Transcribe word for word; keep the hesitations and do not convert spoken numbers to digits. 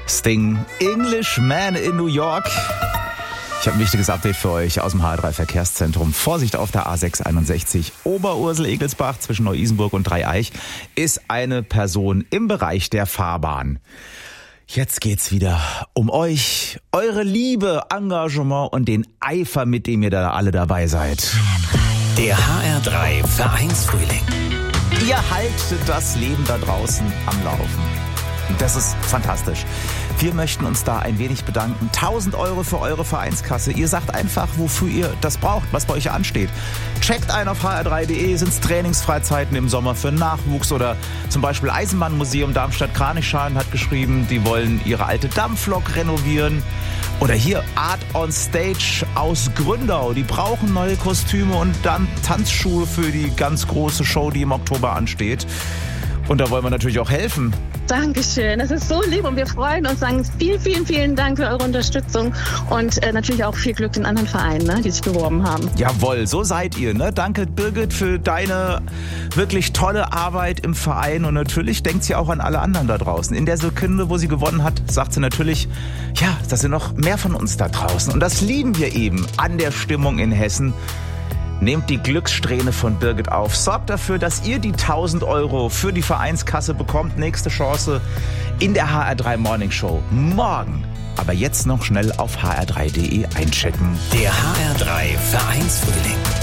Sting, Englishman in New York. Ich habe ein wichtiges Update für euch aus dem H R drei Verkehrszentrum. Vorsicht auf der A sechs einundsechzig Oberursel-Egelsbach zwischen Neu-Isenburg und Dreieich ist eine Person im Bereich der Fahrbahn. Jetzt geht's wieder um euch, eure Liebe, Engagement und den Eifer, mit dem ihr da alle dabei seid. Der H R drei Vereinsfrühling. Ihr haltet das Leben da draußen am Laufen. Das ist fantastisch. Wir möchten uns da ein wenig bedanken. tausend Euro für eure Vereinskasse. Ihr sagt einfach, wofür ihr das braucht, was bei euch ansteht. Checkt ein auf h r drei punkt d e, sind es Trainingsfreizeiten im Sommer für Nachwuchs oder zum Beispiel Eisenbahnmuseum Darmstadt-Kranichshagen hat geschrieben, die wollen ihre alte Dampflok renovieren. Oder hier Art on Stage aus Gründau. Die brauchen neue Kostüme und dann Tanzschuhe für die ganz große Show, die im Oktober ansteht. Und da wollen wir natürlich auch helfen. Dankeschön, das ist so lieb und wir freuen uns, sagen vielen, vielen, vielen Dank für eure Unterstützung und äh, natürlich auch viel Glück den anderen Vereinen, ne, die sich beworben haben. Jawohl, so seid ihr. Ne? Danke Birgit für deine wirklich tolle Arbeit im Verein und natürlich denkt sie auch an alle anderen da draußen. In der Sekunde, wo sie gewonnen hat, sagt sie natürlich, ja, da sind noch mehr von uns da draußen und das lieben wir eben an der Stimmung in Hessen. Nehmt die Glückssträhne von Birgit auf. Sorgt dafür, dass ihr die tausend Euro für die Vereinskasse bekommt. Nächste Chance in der H R drei Morning Show. Morgen. Aber jetzt noch schnell auf h r drei punkt d e einchecken. Der H R drei Vereinsfrühling.